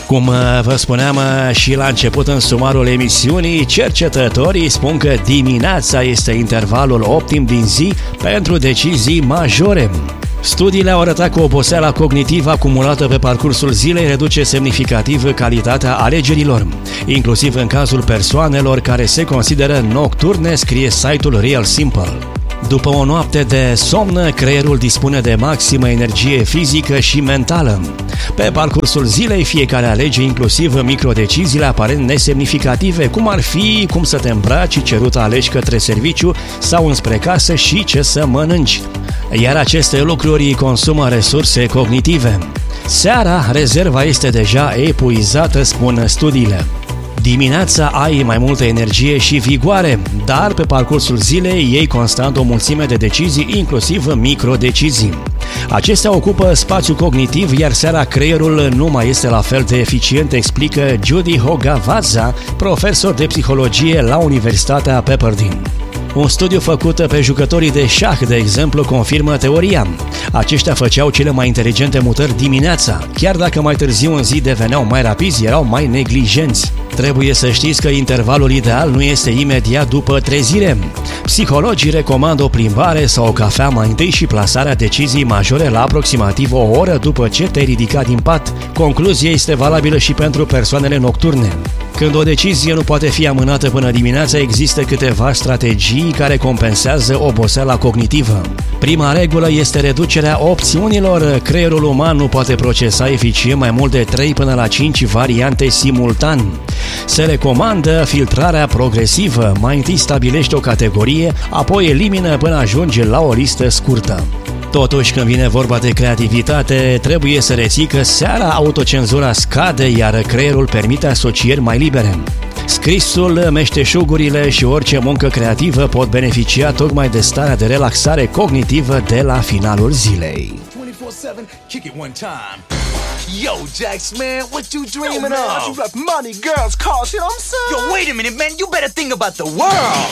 Cum vă spuneam și la început în sumarul emisiunii, cercetătorii spun că dimineața este intervalul optim din zi pentru decizii majore. Studiile au arătat că oboseala cognitivă acumulată pe parcursul zilei reduce semnificativ calitatea alegerilor, inclusiv în cazul persoanelor care se consideră nocturne, scrie site-ul Real Simple. După o noapte de somn, creierul dispune de maximă energie fizică și mentală. Pe parcursul zilei, fiecare alege inclusiv microdeciziile aparent nesemnificative, cum ar fi cum să te îmbraci, ce rută alegi către serviciu sau înspre casă și ce să mănânci. Iar aceste lucruri consumă resurse cognitive. Seara, rezerva este deja epuizată, spun studiile. Dimineața ai mai multă energie și vigoare, dar pe parcursul zilei iei constant o mulțime de decizii, inclusiv microdecizii. Acestea ocupă spațiu cognitiv, iar seara creierul nu mai este la fel de eficient, explică Judy Hogavaza, profesor de psihologie la Universitatea Pepperdine. Un studiu făcut pe jucătorii de șah, de exemplu, confirmă teoria. Aceștia făceau cele mai inteligente mutări dimineața. Chiar dacă mai târziu în zi deveneau mai rapizi, erau mai neglijenți. Trebuie să știți că intervalul ideal nu este imediat după trezire. Psihologii recomandă o plimbare sau o cafea mai întâi și plasarea deciziei majore la aproximativ o oră după ce te-ai ridicat din pat. Concluzia este valabilă și pentru persoanele nocturne. Când o decizie nu poate fi amânată până dimineața, există câteva strategii care compensează oboseala cognitivă. Prima regulă este reducerea opțiunilor. Creierul uman nu poate procesa eficient mai mult de 3 până la 5 variante simultan. Se recomandă filtrarea progresivă. Mai întâi stabilește o categorie, apoi elimină până ajunge la o listă scurtă. Totuși, când vine vorba de creativitate, trebuie să reții că seara autocenzura scade, iar creierul permite asocieri mai libere. Scrisul, meșteșugurile și orice muncă creativă pot beneficia tocmai de starea de relaxare cognitivă de la finalul zilei. 24/7, kick it one time. Yo, Jax, man, what you dreaming of? You got money, girls, cars, you know what I'm saying? Yo, wait a minute, man, you better think about the world.